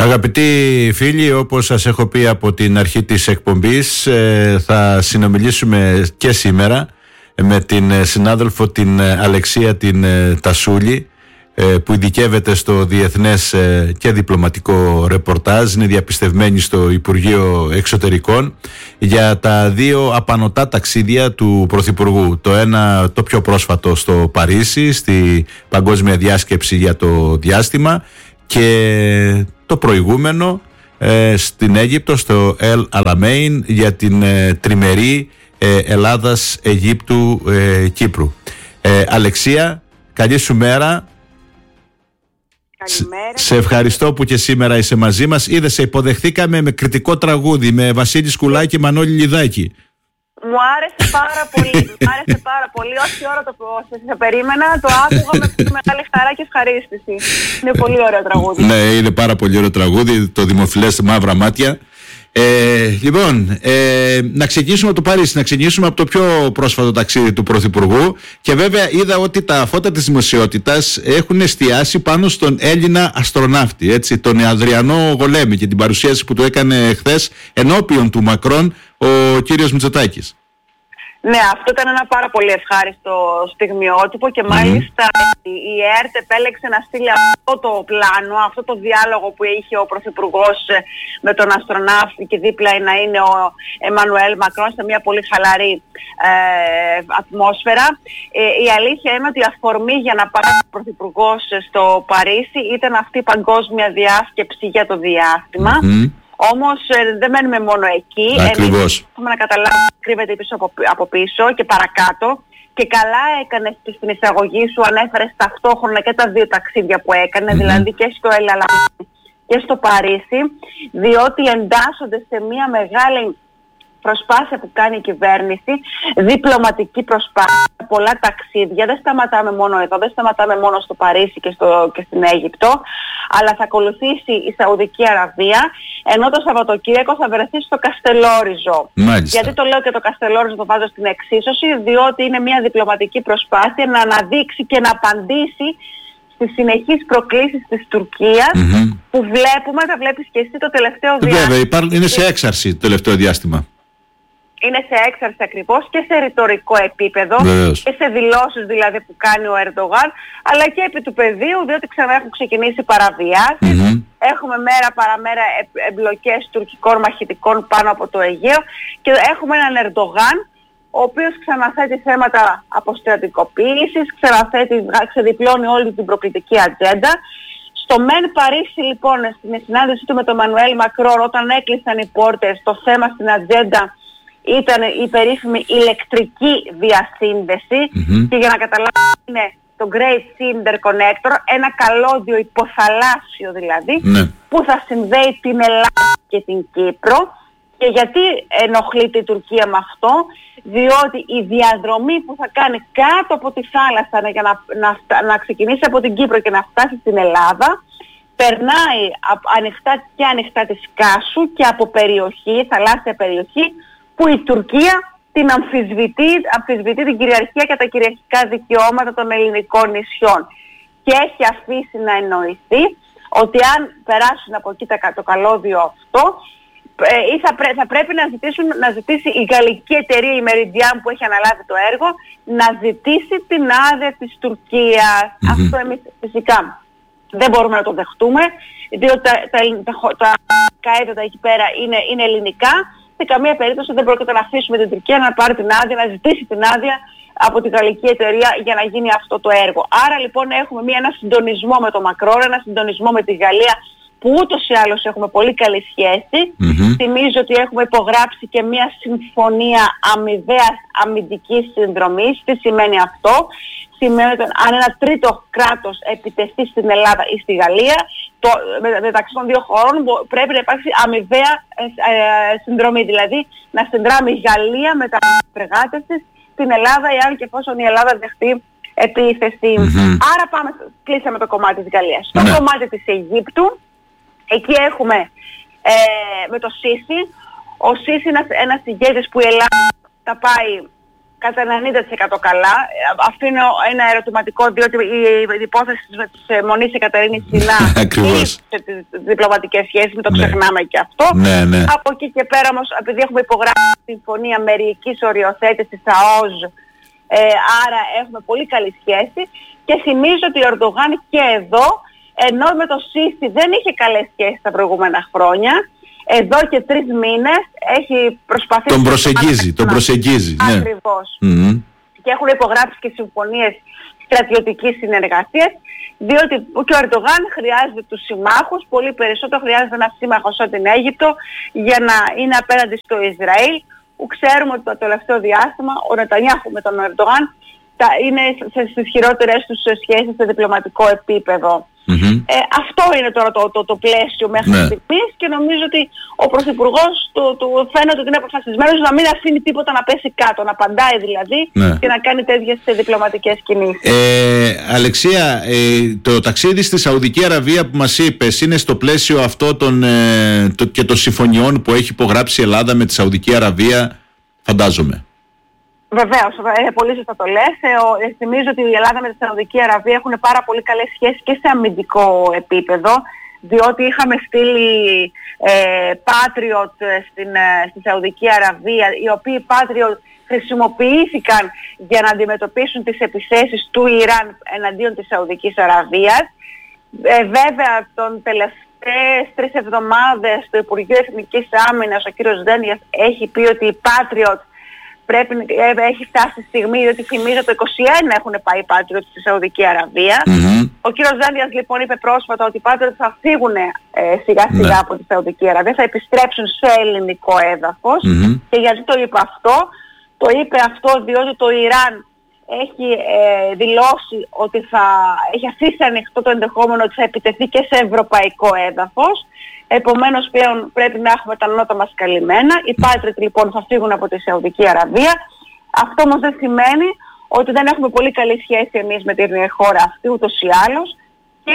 Αγαπητοί φίλοι, όπως σας έχω πει από την αρχή της εκπομπής, θα συνομιλήσουμε και σήμερα με την συνάδελφο την Αλεξία την Τασούλη, που ειδικεύεται στο διεθνές και διπλωματικό ρεπορτάζ, είναι διαπιστευμένη στο Υπουργείο Εξωτερικών, για τα δύο απανωτά ταξίδια του Πρωθυπουργού. Το ένα, το πιο πρόσφατο, στο Παρίσι, στη Παγκόσμια Διάσκεψη για το Διάστημα, και το προηγούμενο στην Αίγυπτο, στο Ελ Αλαμέιν, για την τριμερή Ελλάδας-Αιγύπτου-Κύπρου. Αλεξία, καλή σου μέρα. Καλημέρα. Σε ευχαριστώ που και σήμερα είσαι μαζί μας. Σε υποδεχθήκαμε με κριτικό τραγούδι, με Βασίλη Σκουλάκη και Μανώλη Λιδάκη. Μου άρεσε πάρα πολύ. Όση ώρα το περίμενα, το άκουγα με μεγάλη χαρά και ευχαρίστηση. Είναι πολύ ωραίο τραγούδι. Ναι, είναι πάρα πολύ ωραίο τραγούδι, το δημοφιλές Μαύρα Μάτια. Λοιπόν, να ξεκινήσουμε από το Παρίσι, να ξεκινήσουμε από το πιο πρόσφατο ταξίδι του Πρωθυπουργού. Και βέβαια είδα ότι τα φώτα της δημοσιότητας έχουν εστιάσει πάνω στον Έλληνα αστροναύτη, έτσι, τον Αδριανό Γολέμη, και την παρουσίαση που του έκανε χθες ενώπιον του Μακρόν ο κύριος Μητσοτάκης. Ναι, αυτό ήταν ένα πάρα πολύ ευχάριστο στιγμιότυπο και μάλιστα η ΕΡΤ επέλεξε να στείλει αυτό το πλάνο, αυτό το διάλογο που είχε ο Πρωθυπουργός με τον αστροναύτη και δίπλα να είναι ο Εμμανουέλ Μακρόν, σε μια πολύ χαλαρή ατμόσφαιρα. Η αλήθεια είναι ότι η αφορμή για να πάει ο Πρωθυπουργός στο Παρίσι ήταν αυτή η παγκόσμια διάσκεψη για το διάστημα. Όμως δεν μένουμε μόνο εκεί. Ακριβώς. Έχουμε να καταλάβουμε τι κρύβεται από πίσω και παρακάτω. Και καλά έκανες στην εισαγωγή σου, ανέφερες ταυτόχρονα και τα δύο ταξίδια που έκανε, δηλαδή και στο Ελ Αλαμέιν και στο Παρίσι, διότι εντάσσονται σε μια μεγάλη προσπάθεια που κάνει η κυβέρνηση, διπλωματική προσπάθεια, πολλά ταξίδια. Δεν σταματάμε μόνο εδώ, δεν σταματάμε μόνο στο Παρίσι και στην Αίγυπτο, αλλά θα ακολουθήσει η Σαουδική Αραβία, ενώ το Σαββατοκύριακο θα βρεθεί στο Καστελόριζο. Μάλιστα. Γιατί το λέω και το Καστελόριζο το βάζω στην εξίσωση, διότι είναι μια διπλωματική προσπάθεια να αναδείξει και να απαντήσει στις συνεχείς προκλήσεις της Τουρκίας, που βλέπουμε, θα βλέπεις και εσύ το τελευταίο διάστημα. Βέβαια, είναι σε έξαρση το τελευταίο διάστημα. Είναι σε έξαρση ακριβώς και σε ρητορικό επίπεδο. Βεβαίως. Και σε δηλώσεις δηλαδή που κάνει ο Ερντογάν, αλλά και επί του πεδίου, διότι ξανά έχουν ξεκινήσει παραβιάσεις. Έχουμε μέρα παραμέρα εμπλοκές τουρκικών μαχητικών πάνω από το Αιγαίο και έχουμε έναν Ερντογάν ο οποίος ξαναθέτει θέματα αποστρατικοποίησης, ξεδιπλώνει όλη την προκλητική ατζέντα. Στο ΜΕΝ Παρίσι λοιπόν, στην συνάντησή του με τον Μανουέλ Μακρόν, όταν έκλεισαν οι πόρτες, το θέμα στην ατζέντα ήταν η περίφημη ηλεκτρική διασύνδεση, και για να καταλάβουμε είναι το Great Sea Interconnector, ένα καλώδιο υποθαλάσσιο δηλαδή, που θα συνδέει την Ελλάδα και την Κύπρο. Και γιατί ενοχλείται η Τουρκία με αυτό? Διότι η διαδρομή που θα κάνει κάτω από τη θάλασσα για να ξεκινήσει από την Κύπρο και να φτάσει στην Ελλάδα, περνάει ανοιχτά της Κάσου και από θαλάσσια περιοχή, που η Τουρκία την αμφισβητεί την κυριαρχία και τα κυριαρχικά δικαιώματα των ελληνικών νησιών. Και έχει αφήσει να εννοηθεί ότι αν περάσουν από εκεί το καλώδιο αυτό, θα πρέπει να ζητήσει η γαλλική εταιρεία, η Meridian, που έχει αναλάβει το έργο, να ζητήσει την άδεια της Τουρκίας. Αυτό εμείς φυσικά δεν μπορούμε να το δεχτούμε, διότι τα καίδωτα εκεί πέρα είναι ελληνικά. Σε καμία περίπτωση δεν πρόκειται να αφήσουμε την Τουρκία να πάρει την άδεια, να ζητήσει την άδεια από τη γαλλική εταιρεία για να γίνει αυτό το έργο. Άρα λοιπόν έχουμε ένα συντονισμό με τον Μακρόν, ένα συντονισμό με τη Γαλλία, που ούτως ή άλλως έχουμε πολύ καλή σχέση. Θυμίζω ότι έχουμε υπογράψει και μια συμφωνία αμοιβαίας αμυντικής συνδρομής. Τι σημαίνει αυτό? Σημαίνει ότι αν ένα τρίτο κράτος επιτεθεί στην Ελλάδα ή στη Γαλλία, μεταξύ των δύο χωρών πρέπει να υπάρξει αμοιβαία συνδρομή. Δηλαδή να συνδράμει η Γαλλία με τα φρεγάτες της στην Ελλάδα, εάν και εφόσον η Ελλάδα δεχτεί επίθεση. Άρα κλείσαμε το κομμάτι της Γαλλίας. Στο κομμάτι της Αιγύπτου, εκεί έχουμε με το Σίση. Ο Σίση είναι ένας ηγέτης που η Ελλάδα τα πάει κατά 90% καλά. Αφήνω ένα ερωτηματικό, διότι η υπόθεση της Μονής Εκατερίνης Σινά κλείσει τις διπλωματικές σχέσεις, μην το ξεχνάμε και αυτό. Ναι. Από εκεί και πέρα όμως, επειδή έχουμε υπογράψει συμφωνία μερικής οριοθέτησης ΑΟΖ, άρα έχουμε πολύ καλή σχέση, και θυμίζω ότι ο Ερντογάν και εδώ, ενώ με το Σίσι δεν είχε καλές σχέσεις τα προηγούμενα χρόνια, εδώ και 3 μήνες έχει προσπαθήσει... Τον προσεγγίζει. Ναι. Ακριβώς. Και έχουν υπογράψει και συμφωνίες στρατιωτικής συνεργασίας, διότι και ο Ερντογάν χρειάζεται τους συμμάχους, πολύ περισσότερο χρειάζεται ένα σύμμαχο σαν την Αίγυπτο για να είναι απέναντι στο Ισραήλ, που ξέρουμε ότι το τελευταίο διάστημα ο Νετανιάχου με τον Ερντογάν είναι στις χειρότερες τους σχέσεις σε διπλωματικό επίπεδο. Αυτό είναι τώρα το πλαίσιο μέχρι στιγμής, και νομίζω ότι ο Πρωθυπουργός του φαίνεται ότι είναι αποφασισμένος να μην αφήνει τίποτα να πέσει κάτω, να απαντάει δηλαδή και να κάνει τέτοιες διπλωματικές κινήσεις. Αλεξία, το ταξίδι στη Σαουδική Αραβία που μας είπες είναι στο πλαίσιο αυτό και των συμφωνιών που έχει υπογράψει η Ελλάδα με τη Σαουδική Αραβία, φαντάζομαι. Βεβαίως, πολύ σωστά το λες. Θυμίζω ότι η Ελλάδα με τη Σαουδική Αραβία έχουν πάρα πολύ καλές σχέσεις και σε αμυντικό επίπεδο, διότι είχαμε στείλει Patriot στη Σαουδική Αραβία, οι οποίοι Patriot χρησιμοποιήθηκαν για να αντιμετωπίσουν τις επιθέσεις του Ιράν εναντίον της Σαουδικής Αραβίας. Βέβαια, τον τελευταίες 3 εβδομάδες το Υπουργείο Εθνικής Άμυνας, ο κύριος Δένδιας, έχει πει ότι οι Patriot έχει φτάσει στη στιγμή, διότι θυμίζω το 2021 έχουν πάει οι Patriot στη Σαουδική Αραβία. Ο κύριος Ζάντιας λοιπόν είπε πρόσφατα ότι οι Patriot θα φύγουν σιγά σιγά από τη Σαουδική Αραβία, θα επιστρέψουν σε ελληνικό έδαφος. Και γιατί το είπε αυτό? Το είπε αυτό διότι το Ιράν έχει δηλώσει ότι έχει αφήσει ανοιχτό το ενδεχόμενο ότι θα επιτεθεί και σε ευρωπαϊκό έδαφος. Επομένως πλέον πρέπει να έχουμε τα νότα μας καλυμμένα. Οι Patriot λοιπόν θα φύγουν από τη Σαουδική Αραβία. Αυτό όμως δεν σημαίνει ότι δεν έχουμε πολύ καλή σχέση εμείς με την χώρα αυτή ούτως ή άλλως, και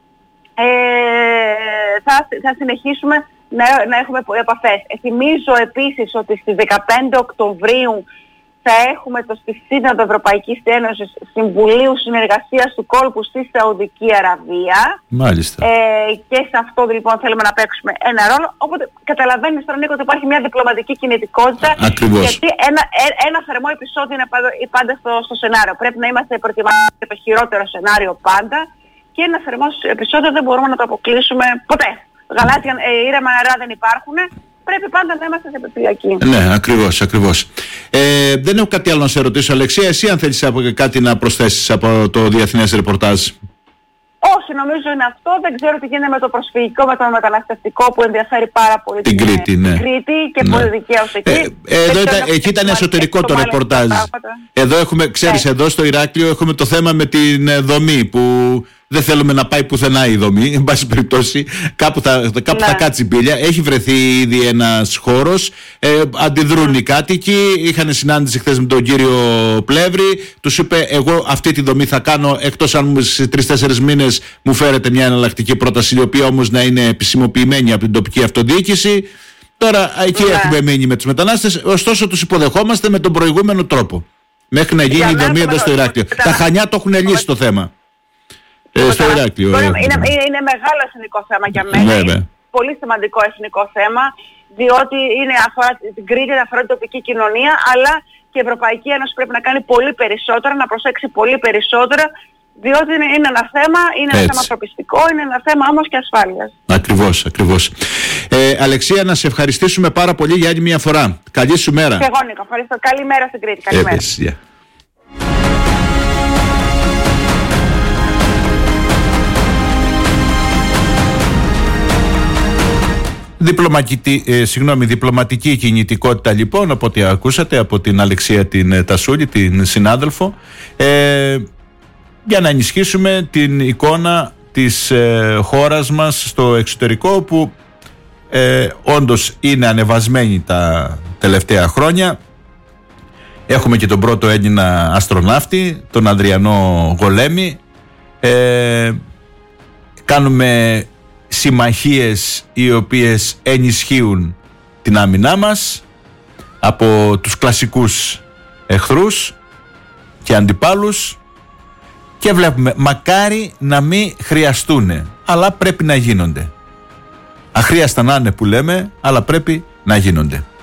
θα συνεχίσουμε να έχουμε επαφές. Θυμίζω επίσης ότι στις 15 Οκτωβρίου θα έχουμε στη Σύνοδο Ευρωπαϊκής Ένωσης Συμβουλίου Συνεργασίας του Κόλπου στη Σαουδική Αραβία. Μάλιστα. Και σε αυτό λοιπόν θέλουμε να παίξουμε ένα ρόλο. Οπότε καταλαβαίνεις τώρα, Νίκο, ότι υπάρχει μια διπλωματική κινητικότητα. Ακριβώς. Γιατί ένα θερμό επεισόδιο είναι πάντα στο σενάριο. Πρέπει να είμαστε προετοιμασμένοι για το χειρότερο σενάριο πάντα. Και ένα θερμό επεισόδιο δεν μπορούμε να το αποκλείσουμε ποτέ. Γαλάζια ήρεμα νερά δεν υπάρχουν. Πρέπει πάντα να είμαστε σε επιφυλακή. Ναι, ακριβώς. Δεν έχω κάτι άλλο να σε ρωτήσω, Αλεξία. Εσύ αν θέλεις κάτι να προσθέσεις από το διεθνές ρεπορτάζ? Όχι, νομίζω είναι αυτό. Δεν ξέρω τι γίνεται με το προσφυγικό, με το μεταναστευτικό που ενδιαφέρει πάρα πολύ την Κρήτη. Ναι. Κρήτη και πολύ δικαίως εκεί. Εκεί ήταν εσωτερικό το ρεπορτάζ. Εδώ έχουμε, ξέρεις, εδώ στο Ηράκλειο έχουμε το θέμα με την δομή που δεν θέλουμε να πάει πουθενά η δομή. Εν πάση περιπτώσει, κάπου θα κάτσει η πύλια. Έχει βρεθεί ήδη ένας χώρος. Αντιδρούν οι κάτοικοι. Είχαν συνάντηση χθες με τον κύριο Πλεύρη. Τους είπε: εγώ αυτή τη δομή θα κάνω, εκτός αν σε 3-4 μήνες μου φέρετε μια εναλλακτική πρόταση, η οποία όμως να είναι επισημοποιημένη από την τοπική αυτοδιοίκηση. Τώρα εκεί έχουμε μείνει με τους μετανάστες. Ωστόσο, τους υποδεχόμαστε με τον προηγούμενο τρόπο. Μέχρι να γίνει η δομή εδώ στο Ηράκλειο. Τα Χανιά το έχουν λύσει το θέμα. Στο Ηράκλειο. Είναι μεγάλο εθνικό θέμα για μένα. Πολύ σημαντικό εθνικό θέμα, διότι αφορά την Κρήτη, αφορά την τοπική κοινωνία, αλλά και η Ευρωπαϊκή Ένωση πρέπει να κάνει πολύ περισσότερα, να προσέξει πολύ περισσότερα, διότι είναι ένα θέμα, είναι ένα θέμα ανθρωπιστικό, είναι ένα θέμα όμως και ασφάλειας. Ακριβώς. Αλεξία, να σε ευχαριστήσουμε πάρα πολύ για άλλη μια φορά. Καλή σου μέρα. Και εγώ, Νίκο, ευχαριστώ. Καλή μέρα στην Κρήτη. Καλημέρα. Διπλωματική κινητικότητα λοιπόν, από ό,τι ακούσατε από την Αλεξία την Τασούλη, την συνάδελφο, για να ενισχύσουμε την εικόνα της χώρας μας στο εξωτερικό, που όντως είναι ανεβασμένη τα τελευταία χρόνια. Έχουμε και τον πρώτο Έλληνα αστροναύτη, τον Ανδριανό Γολέμη. Κάνουμε συμμαχίες οι οποίες ενισχύουν την άμυνά μας, από τους κλασικούς εχθρούς και αντιπάλους και βλέπουμε μακάρι να μην χρειαστούν, αλλά πρέπει να γίνονται. Αχρίαστα να είναι που λέμε, αλλά πρέπει να γίνονται.